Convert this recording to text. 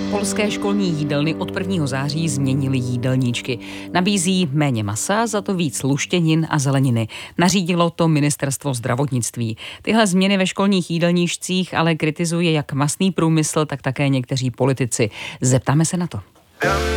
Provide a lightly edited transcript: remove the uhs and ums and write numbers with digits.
Polské školní jídelny od 1. září změnily jídelníčky. Nabízí méně masa, za to víc luštěnin a zeleniny. Nařídilo to ministerstvo zdravotnictví. Tyhle změny ve školních jídelníčcích ale kritizuje jak masný průmysl, tak také někteří politici. Zeptáme se na to.